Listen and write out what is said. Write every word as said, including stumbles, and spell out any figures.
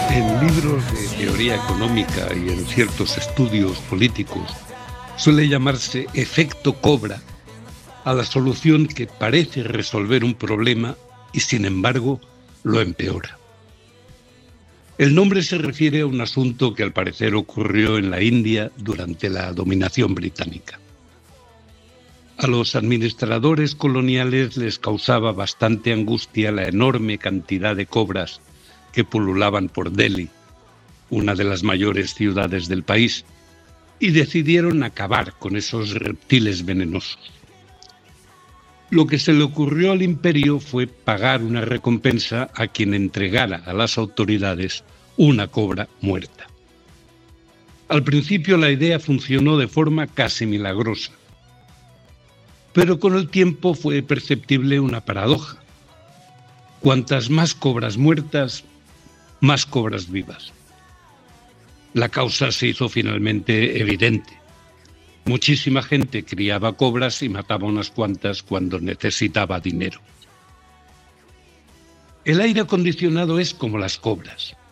En libros de teoría económica y en ciertos estudios políticos suele llamarse efecto cobra a la solución que parece resolver un problema y, sin embargo, lo empeora. El nombre se refiere a un asunto que al parecer ocurrió en la India durante la dominación británica. A los administradores coloniales les causaba bastante angustia la enorme cantidad de cobras que pululaban por Delhi, una de las mayores ciudades del país, y decidieron acabar con esos reptiles venenosos. Lo que se le ocurrió al imperio fue pagar una recompensa a quien entregara a las autoridades una cobra muerta. Al principio la idea funcionó de forma casi milagrosa, pero con el tiempo fue perceptible una paradoja. Cuantas más cobras muertas, más cobras vivas. La causa se hizo finalmente evidente. Muchísima gente criaba cobras y mataba unas cuantas cuando necesitaba dinero. El aire acondicionado es como las cobras.